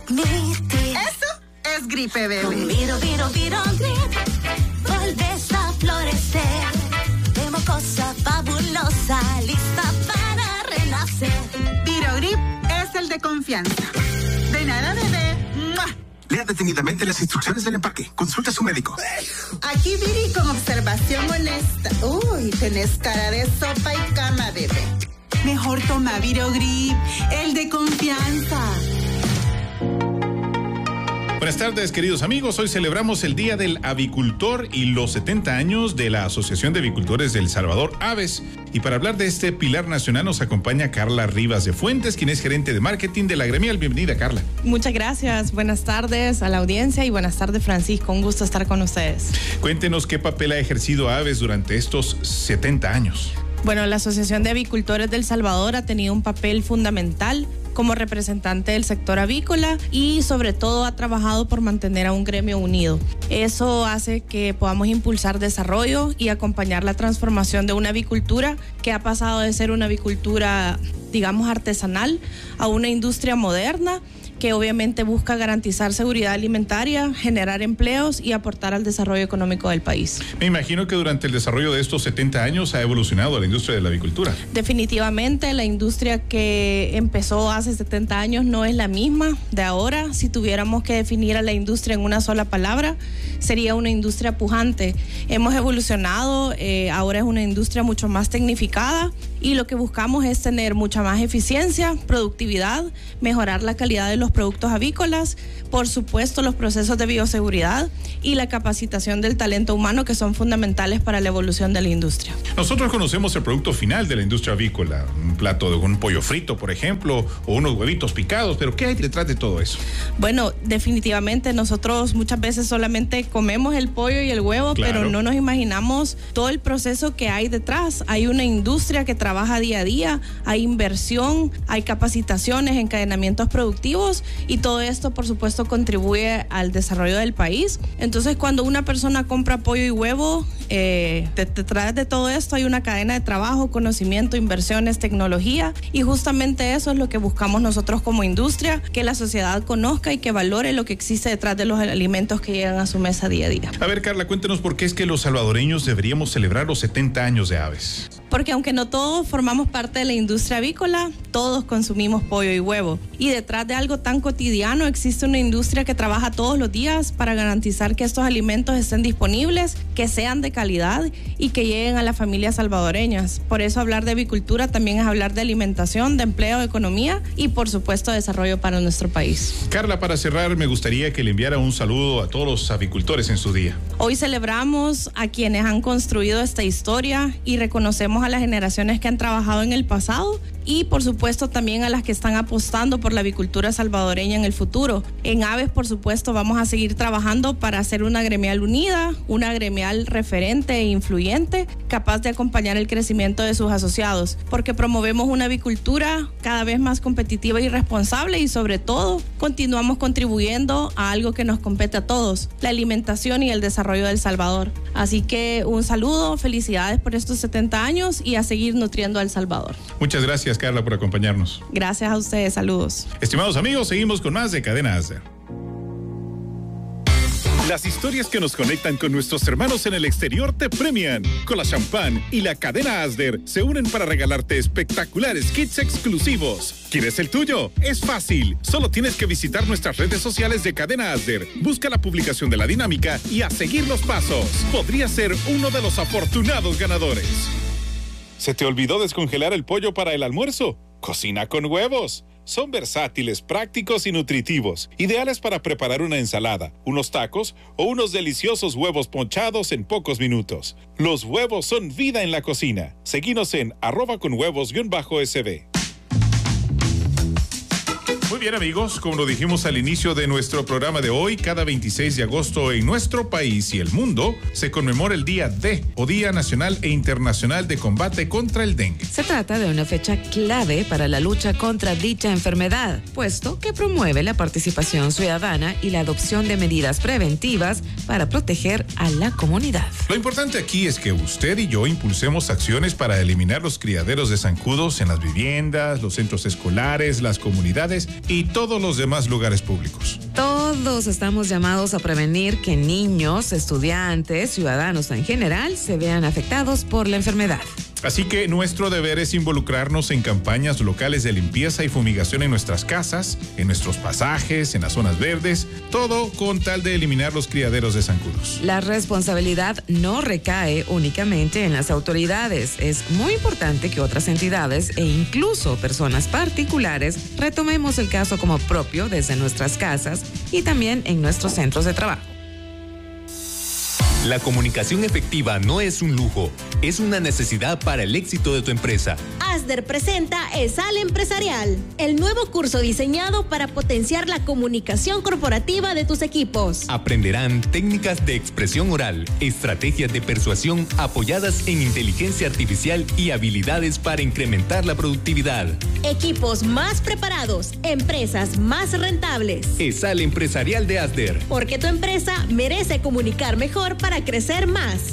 Admitir. Eso es gripe, bebé. Con Virogrip volves a florecer. De mocosa fabulosa, lista para renacer. Virogrip es el de confianza. De nada, bebé. ¡Mua! Lea detenidamente las instrucciones del empaque. Consulta a su médico. Aquí Viri con observación honesta. Uy, tenés cara de sopa y cama, bebé. Mejor toma Virogrip, el de confianza. Buenas tardes, queridos amigos. Hoy celebramos el Día del Avicultor y los 70 años de la Asociación de Avicultores de El Salvador, AVES. Y para hablar de este pilar nacional nos acompaña Carla Rivas de Fuentes, quien es gerente de marketing de la gremial. Bienvenida, Carla. Muchas gracias. Buenas tardes a la audiencia y buenas tardes, Francisco. Un gusto estar con ustedes. Cuéntenos qué papel ha ejercido AVES durante estos 70 años. Bueno, la Asociación de Avicultores de El Salvador ha tenido un papel fundamental como representante del sector avícola y sobre todo ha trabajado por mantener a un gremio unido. Eso hace que podamos impulsar desarrollo y acompañar la transformación de una avicultura que ha pasado de ser una avicultura, digamos, artesanal a una industria moderna que obviamente busca garantizar seguridad alimentaria, generar empleos y aportar al desarrollo económico del país. Me imagino que durante el desarrollo de estos 70 años ha evolucionado la industria de la avicultura. Definitivamente, la industria que empezó hace 70 años no es la misma de ahora. Si tuviéramos que definir a la industria en una sola palabra, sería una industria pujante. Hemos evolucionado, ahora es una industria mucho más tecnificada y lo que buscamos es tener mucha más eficiencia, productividad, mejorar la calidad de los productos avícolas, por supuesto los procesos de bioseguridad y la capacitación del talento humano que son fundamentales para la evolución de la industria. Nosotros conocemos el producto final de la industria avícola, un plato de un pollo frito, por ejemplo, o unos huevitos picados, pero ¿qué hay detrás de todo eso? Bueno, definitivamente nosotros muchas veces solamente comemos el pollo y el huevo, claro, pero no nos imaginamos todo el proceso que hay detrás. Hay una industria que trabaja día a día, hay inversión, hay capacitaciones, encadenamientos productivos y todo esto, por supuesto, contribuye al desarrollo del país. Entonces, cuando una persona compra pollo y huevo, detrás de todo esto hay una cadena de trabajo, conocimiento, inversiones, tecnología y justamente eso es lo que buscamos nosotros como industria, que la sociedad conozca y que valore lo que existe detrás de los alimentos que llegan a su mesa día a día. A ver, Carla, cuéntenos por qué es que los salvadoreños deberíamos celebrar los 70 años de AVES. Porque aunque no todos formamos parte de la industria avícola, todos consumimos pollo y huevo. Y detrás de algo tan cotidiano existe una industria que trabaja todos los días para garantizar que estos alimentos estén disponibles, que sean de calidad y que lleguen a las familias salvadoreñas. Por eso hablar de avicultura también es hablar de alimentación, de empleo, de economía y por supuesto desarrollo para nuestro país. Carla, para cerrar me gustaría que le enviara un saludo a todos los avicultores en su día. Hoy celebramos a quienes han construido esta historia y reconocemos a las generaciones que han trabajado en el pasado y por supuesto también a las que están apostando por la avicultura salvadoreña en el futuro. En AVES, por supuesto, vamos a seguir trabajando para ser una gremial unida, una gremial referente e influyente, capaz de acompañar el crecimiento de sus asociados, porque promovemos una avicultura cada vez más competitiva y responsable y sobre todo continuamos contribuyendo a algo que nos compete a todos, la alimentación y el desarrollo de El Salvador. Así que un saludo, felicidades por estos 70 años y a seguir nutriendo a El Salvador. Muchas gracias, Carla, por acompañarnos. Gracias a ustedes, saludos. Estimados amigos, seguimos con más de Cadena Asder. Las historias que nos conectan con nuestros hermanos en el exterior te premian. Cola Champán y la cadena Asder se unen para regalarte espectaculares kits exclusivos. ¿Quieres el tuyo? Es fácil. Solo tienes que visitar nuestras redes sociales de Cadena Asder. Busca la publicación de la dinámica y a seguir los pasos. Podrías ser uno de los afortunados ganadores. ¿Se te olvidó descongelar el pollo para el almuerzo? Cocina con huevos. Son versátiles, prácticos y nutritivos, ideales para preparar una ensalada, unos tacos o unos deliciosos huevos ponchados en pocos minutos. Los huevos son vida en la cocina. Seguinos en @conhuevos_sb. Muy bien, amigos, como lo dijimos al inicio de nuestro programa de hoy, cada 26 de agosto en nuestro país y el mundo se conmemora el Día D, o Día Nacional e Internacional de Combate contra el Dengue. Se trata de una fecha clave para la lucha contra dicha enfermedad, puesto que promueve la participación ciudadana y la adopción de medidas preventivas para proteger a la comunidad. Lo importante aquí es que usted y yo impulsemos acciones para eliminar los criaderos de zancudos en las viviendas, los centros escolares, las comunidades y todos los demás lugares públicos. Todos estamos llamados a prevenir que niños, estudiantes, ciudadanos en general se vean afectados por la enfermedad. Así que nuestro deber es involucrarnos en campañas locales de limpieza y fumigación en nuestras casas, en nuestros pasajes, en las zonas verdes, todo con tal de eliminar los criaderos de zancudos. La responsabilidad no recae únicamente en las autoridades. Es muy importante que otras entidades e incluso personas particulares retomemos el caso como propio desde nuestras casas y también en nuestros centros de trabajo. La comunicación efectiva no es un lujo, es una necesidad para el éxito de tu empresa. ASDER presenta ESAL Empresarial, el nuevo curso diseñado para potenciar la comunicación corporativa de tus equipos. Aprenderán técnicas de expresión oral, estrategias de persuasión apoyadas en inteligencia artificial y habilidades para incrementar la productividad. Equipos más preparados, empresas más rentables. ESAL Empresarial de ASDER. Porque tu empresa merece comunicar mejor para crecer más.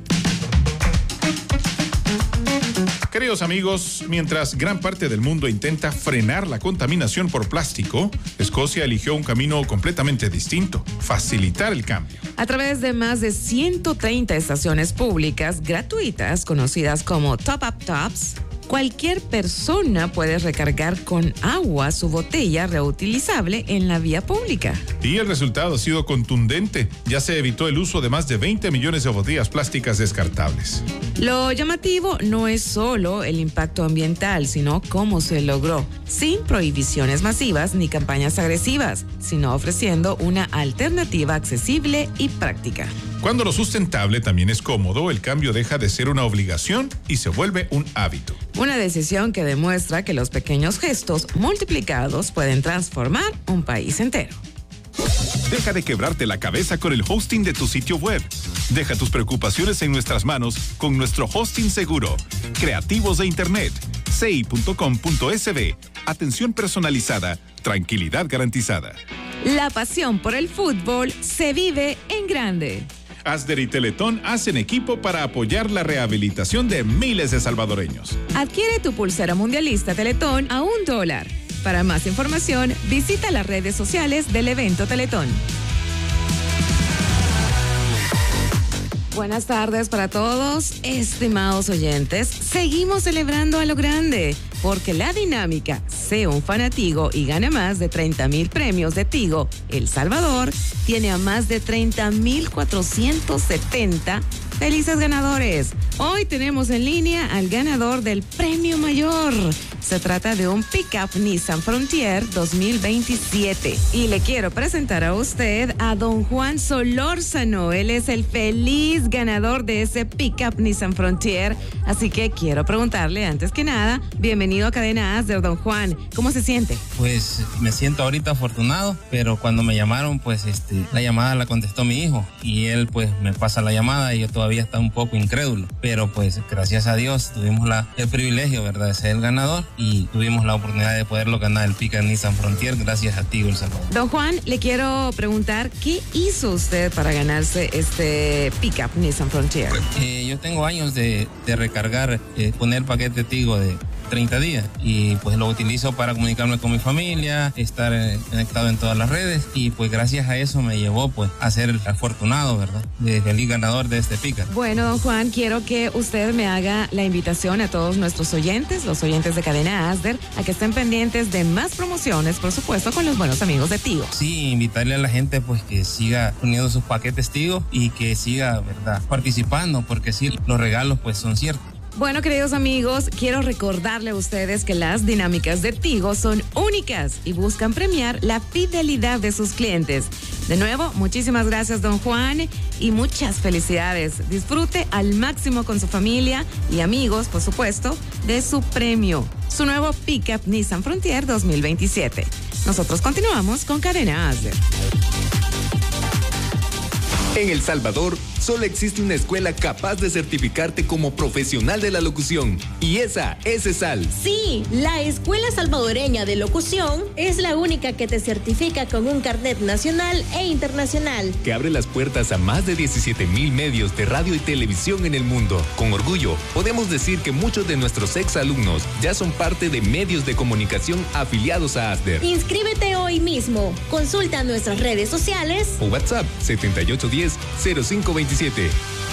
Queridos amigos, mientras gran parte del mundo intenta frenar la contaminación por plástico, Escocia eligió un camino completamente distinto: facilitar el cambio. A través de más de 130 estaciones públicas gratuitas, conocidas como Top Up Tops, cualquier persona puede recargar con agua su botella reutilizable en la vía pública. Y el resultado ha sido contundente. Ya se evitó el uso de más de 20 millones de botellas plásticas descartables. Lo llamativo no es solo el impacto ambiental, sino cómo se logró, sin prohibiciones masivas ni campañas agresivas, sino ofreciendo una alternativa accesible y práctica. Cuando lo sustentable también es cómodo, el cambio deja de ser una obligación y se vuelve un hábito. Una decisión que demuestra que los pequeños gestos multiplicados pueden transformar un país entero. Deja de quebrarte la cabeza con el hosting de tu sitio web. Deja tus preocupaciones en nuestras manos con nuestro hosting seguro. Creativos de Internet. ci.com.sb. Atención personalizada. Tranquilidad garantizada. La pasión por el fútbol se vive en grande. ASDER y Teletón hacen equipo para apoyar la rehabilitación de miles de salvadoreños. Adquiere tu pulsera mundialista Teletón a $1. Para más información, visita las redes sociales del evento Teletón. Buenas tardes para todos, estimados oyentes. Seguimos celebrando a lo grande, porque la dinámica Sé un Fanatigo y gana más de 30,000 premios de Tigo El Salvador tiene a más de 30,470 felices ganadores. Hoy tenemos en línea al ganador del premio mayor. Se trata de un Pickup Nissan Frontier 2027. Y le quiero presentar a usted a don Juan Solórzano. Él es el feliz ganador de ese Pickup Nissan Frontier. Así que quiero preguntarle, antes que nada, bienvenido a Cadena ASDER, don Juan. ¿Cómo se siente? Pues me siento ahorita afortunado, pero cuando me llamaron, pues la llamada la contestó mi hijo y él pues me pasa la llamada y yo todavía estaba un poco incrédulo. Pero pues gracias a Dios tuvimos el privilegio, ¿verdad?, de ser el ganador y tuvimos la oportunidad de poderlo ganar el Pickup Nissan Frontier gracias a Tigo El Salvador. Don Juan, le quiero preguntar, ¿qué hizo usted para ganarse este Pickup Nissan Frontier? Yo tengo años de recargar, poner paquete Tigo de 30 días y pues lo utilizo para comunicarme con mi familia, estar conectado en todas las redes y pues gracias a eso me llevó pues a ser el afortunado, ¿verdad?, de feliz ganador de este Pickup. Bueno, don Juan, quiero que usted me haga la invitación a todos nuestros oyentes, los oyentes de Cadena ASDER, a que estén pendientes de más promociones, por supuesto, con los buenos amigos de Tigo. Sí, invitarle a la gente pues que siga poniendo sus paquetes Tigo y que siga, ¿verdad?, participando, porque sí, los regalos pues son ciertos. Bueno, queridos amigos, quiero recordarle a ustedes que las dinámicas de Tigo son únicas y buscan premiar la fidelidad de sus clientes. De nuevo, muchísimas gracias, don Juan, y muchas felicidades. Disfrute al máximo con su familia y amigos, por supuesto, de su premio, su nuevo Pickup Nissan Frontier 2027. Nosotros continuamos con Cadena ASDER. En El Salvador, solo existe una escuela capaz de certificarte como profesional de la locución. Y esa es ESAL. Sí, la Escuela Salvadoreña de Locución es la única que te certifica con un carnet nacional e internacional. Que abre las puertas a más de 17,000 medios de radio y televisión en el mundo. Con orgullo, podemos decir que muchos de nuestros exalumnos ya son parte de medios de comunicación afiliados a ASDER. Inscríbete hoy mismo. Consulta nuestras redes sociales o WhatsApp 7810-0527.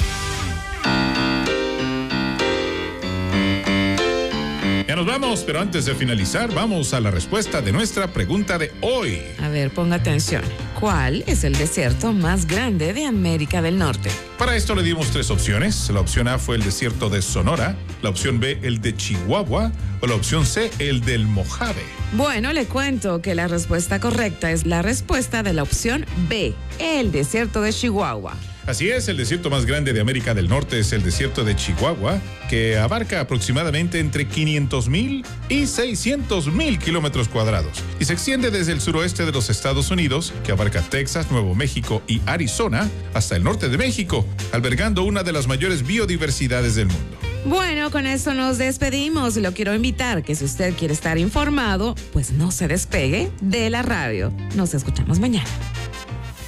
Ya nos vamos, pero antes de finalizar, vamos a la respuesta de nuestra pregunta de hoy. A ver, ponga atención. ¿Cuál es el desierto más grande de América del Norte? Para esto le dimos 3 opciones. La opción A fue el desierto de Sonora, la opción B el de Chihuahua o la opción C el del Mojave. Bueno, le cuento que la respuesta correcta es la respuesta de la opción B, el desierto de Chihuahua. Así es, el desierto más grande de América del Norte es el desierto de Chihuahua, que abarca aproximadamente entre 500,000 y 600,000 kilómetros cuadrados y se extiende desde el suroeste de los Estados Unidos, que abarca Texas, Nuevo México y Arizona, hasta el norte de México, albergando una de las mayores biodiversidades del mundo. Bueno, con esto nos despedimos. Lo quiero invitar que si usted quiere estar informado, pues no se despegue de la radio. Nos escuchamos mañana.